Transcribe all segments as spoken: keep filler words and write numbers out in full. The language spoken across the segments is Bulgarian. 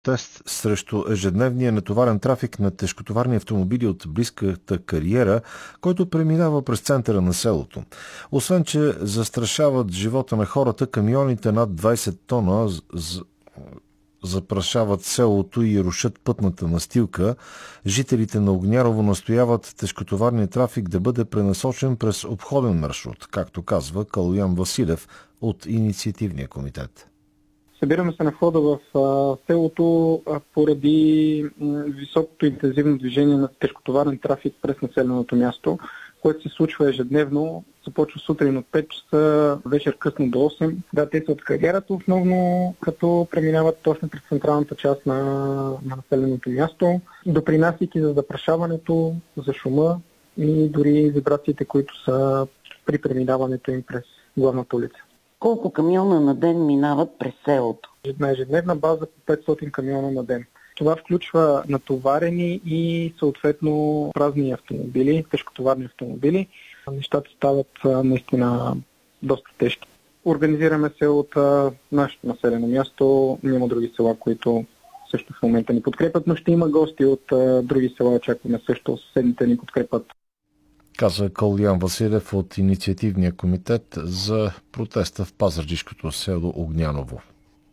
Тест срещу ежедневния натоварен трафик на тежкотоварни автомобили от близката кариера, който преминава през центъра на селото. Освен че застрашават живота на хората, камионите над двайсет тона запрашават селото и рушат пътната настилка. Жителите на Огнярово настояват тежкотоварния трафик да бъде пренасочен през обходен маршрут, както казва Калоян Василев от Инициативния комитет. Събираме се на входа в а, селото а, поради м, високото интензивно движение на тежкотоварен трафик през населеното място, което се случва ежедневно. Започва сутрин от пет часа, вечер късно до осем. Да, те са от кариерата основно, като преминават точно през централната част на, на населеното място, допринасяйки за запрашаването, за шума и дори вибрациите, които са при преминаването им през главната улица. Колко камиона на ден минават през селото? На ежедневна база по петстотин камиона на ден. Това включва натоварени и съответно празни автомобили, тежкотоварни автомобили. Нещата стават наистина доста тежки. Организираме се от нашето населено място. Няма други села, които също в момента ни подкрепят, но ще има гости от други села. Очакваме също съседните ни подкрепят. Каза Калоян Василев от Инициативния комитет за протеста в пазарджишкото село Огняново.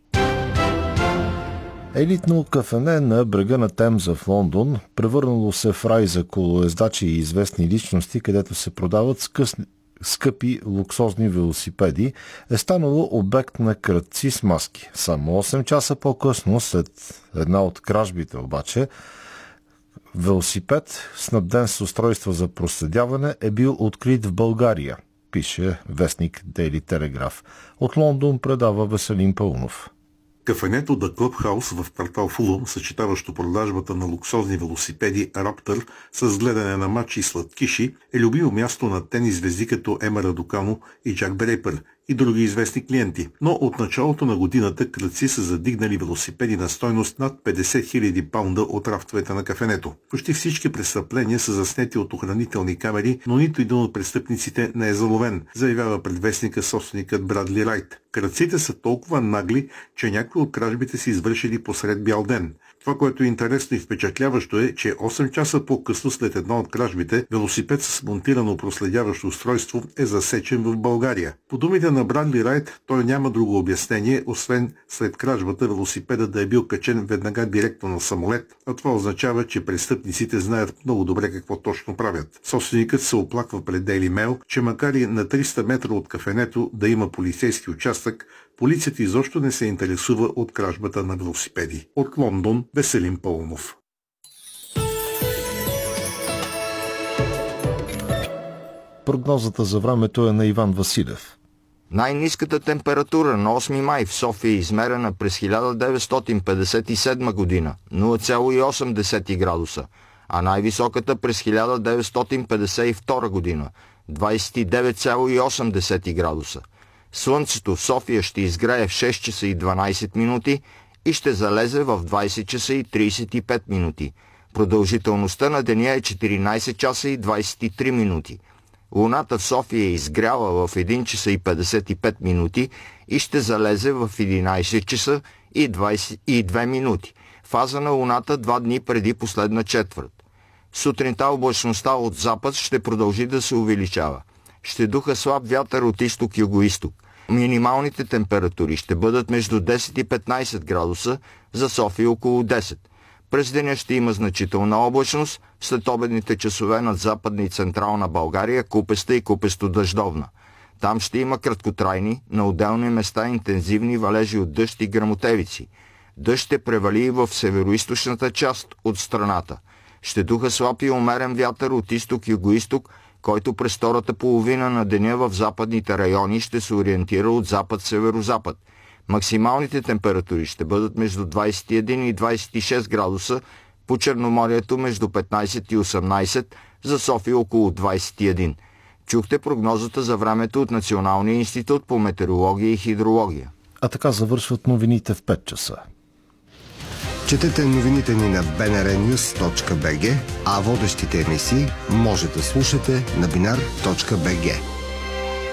Елитно кафене на брега на Темза в Лондон, превърнало се в рай за колоездачи и известни личности, където се продават скъсни, скъпи луксозни велосипеди, е станало обект на крадци с маски. Само осем часа по-късно, след една от кражбите обаче, велосипед, снабден с устройства за проследяване, е бил открит в България, пише вестник Дейли Телеграф. От Лондон предава Веселин Пълнов. Кафенето The Clubhouse в квартал Фулъм, съчетаващо продажбата на луксозни велосипеди Раптър с гледане на матчи и сладкиши, е любимо място на тенис звезди като Ема Радукано и Джак Дрейпър и други известни клиенти. Но от началото на годината крадци са задигнали велосипеди на стойност над петдесет хиляди паунда от рафтовете на кафенето. Почти всички престъпления са заснети от охранителни камери, но нито един от престъпниците не е заловен, заявява пред вестника собственикът Брадли Райт. Крадците са толкова нагли, че някои от кражбите са извършили посред бял ден. Това, което е интересно и впечатляващо е, че осем часа по-късно след една от кражбите, велосипед с монтирано проследяващо устройство е засечен в България. По думите на Брадли Райт, той няма друго обяснение, освен след кражбата велосипеда да е бил качен веднага директно на самолет, а това означава, че престъпниците знаят много добре какво точно правят. Собственикът се оплаква пред Daily Mail, че макар и на триста метра от кафенето да има полицейски участък, полицията изобщо не се интересува от кражбата на велосипеди. От Лондон, Веселин Пълнов. Прогнозата за времето е на Иван Василев. Най-ниската температура на осми май в София е измерена през хиляда деветстотин петдесет и седма година – нула цяло и осем градуса, а най-високата през хиляда деветстотин петдесет и втора година – двадесет и девет цяло и осем градуса. Слънцето в София ще изгрее в шест часа и дванадесет минути и ще залезе в двадесет часа и тридесет и пет минути. Продължителността на деня е четиринадесет часа и двадесет и три минути. Луната в София е изгряла в един часа и петдесет и пет минути и ще залезе в единадесет часа и двадесет и две минути. Фаза на Луната два дни преди последна четвърт. Сутринта облачността от запад ще продължи да се увеличава. Ще духа слаб вятър от изток-югоизток. Минималните температури ще бъдат между десет и петнадесет градуса, за София около десет. През деня ще има значителна облачност, след обедните часове над Западна и Централна България купеста и купесто-дъждовна. Там ще има краткотрайни, на отделни места интензивни валежи от дъжд и гръмотевици. Дъжд ще превали и в североизточната част от страната. Ще духа слаб и умерен вятър от изток-югоизток, който през втората половина на деня в западните райони ще се ориентира от запад-северозапад. Максималните температури ще бъдат между двадесет и един и двадесет и шест градуса, по Черноморието между петнадесет и осемнадесет, за София около двадесет и един. Чухте прогнозата за времето от Националния институт по метеорология и хидрология. А така завършват новините в пет часа. Четете новините ни на би ен ар нюз точка би джи, а водещите емисии може да слушате на бинар точка би джи.